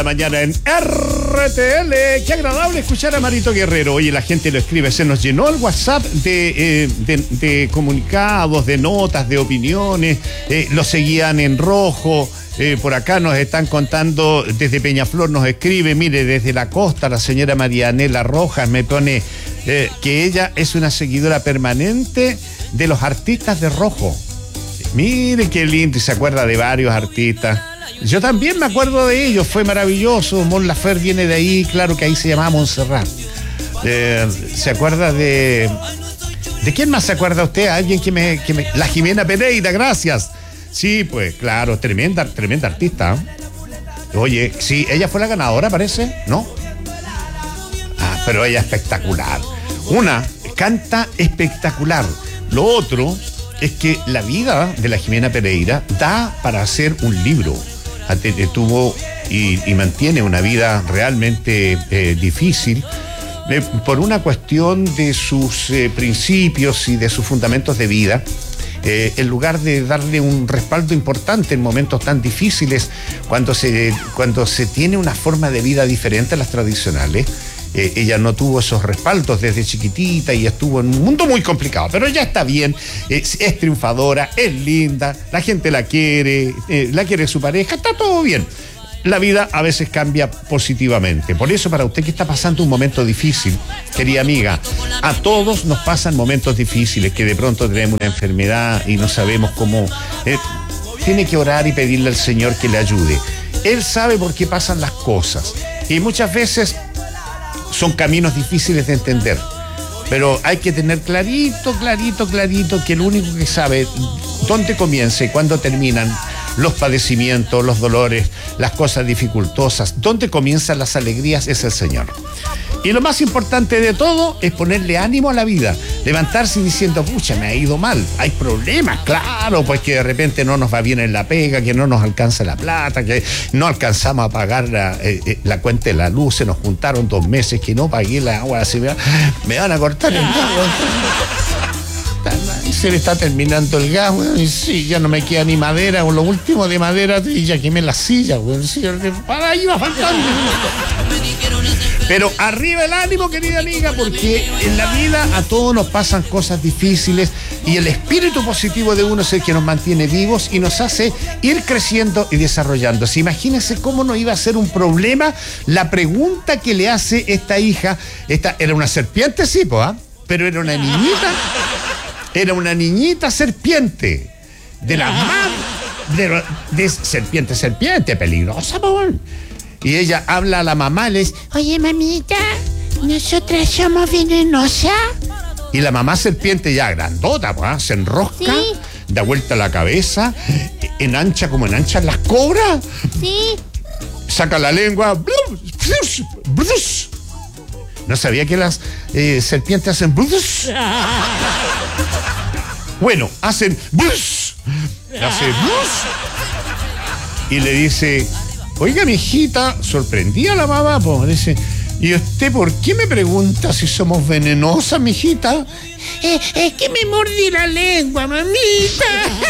Mañana en RTL. Qué agradable escuchar a Marito Guerrero. Oye, la gente lo escribe, se nos llenó el WhatsApp de comunicados, de notas, de opiniones. Lo seguían en rojo. Por acá nos están contando, desde Peñaflor nos escribe, mire, desde la costa, la señora Marianela Rojas me pone que ella es una seguidora permanente de los artistas de rojo. Mire qué lindo, y se acuerda de varios artistas. Yo también me acuerdo de ellos, fue maravilloso. Mon Laferte viene de ahí, claro que ahí se llamaba Montserrat. ¿Se acuerda de quién más se acuerda usted? Alguien que me... La Jimena Pereira, gracias. Sí, pues claro, tremenda artista. Oye, sí, ella fue la ganadora, parece, ¿no? Pero ella es espectacular. Una, canta espectacular. Lo otro es que la vida de la Jimena Pereira da para hacer un libro. Tuvo y mantiene una vida realmente difícil por una cuestión de sus principios y de sus fundamentos de vida. En lugar de darle un respaldo importante en momentos tan difíciles, cuando se tiene una forma de vida diferente a las tradicionales, ella no tuvo esos respaldos desde chiquitita y estuvo en un mundo muy complicado, pero ya está bien, es triunfadora, es linda, la gente la quiere su pareja, está todo bien. La vida a veces cambia positivamente. Por eso, para usted que está pasando un momento difícil, querida amiga, a todos nos pasan momentos difíciles, que de pronto tenemos una enfermedad y no sabemos cómo. Tiene que orar y pedirle al Señor que le ayude. Él sabe por qué pasan las cosas. Y muchas veces son caminos difíciles de entender. Pero hay que tener clarito que el único que sabe dónde comienza y cuándo terminan los padecimientos, los dolores, las cosas dificultosas, dónde comienzan las alegrías es el Señor. Y lo más importante de todo es ponerle ánimo a la vida, levantarse diciendo, pucha, me ha ido mal, hay problemas, claro, pues que de repente no nos va bien en la pega, que no nos alcanza la plata, que no alcanzamos a pagar la cuenta de la luz, se nos juntaron 2 meses que no pagué la agua, me van a cortar el agua. Se le está terminando el gas, bueno, y sí, ya no me queda ni madera, o lo último de madera, y ya quemé la silla, bueno, sí, para ahí va faltando. Pero arriba el ánimo, querida amiga, porque en la vida a todos nos pasan cosas difíciles y el espíritu positivo de uno es el que nos mantiene vivos y nos hace ir creciendo y desarrollándose. Imagínense cómo no iba a ser un problema la pregunta que le hace esta hija. Esta era una serpiente, sí, pero era una niñita. Era una niñita serpiente, de la madre, de serpiente, peligrosa, por. Y ella habla a la mamá y le dice, oye, mamita, ¿nosotras somos venenosas? Y la mamá serpiente ya grandota, se enrosca, sí, da vuelta la cabeza, enancha las cobras, sí, saca la lengua, no sabía que las serpientes hacen bueno, hacen y le dice, oiga, mi hijita, sorprendía a la mamá, pues, dice, ¿y usted por qué me pregunta si somos venenosas, mi hijita? Es que me mordí la lengua, mamita.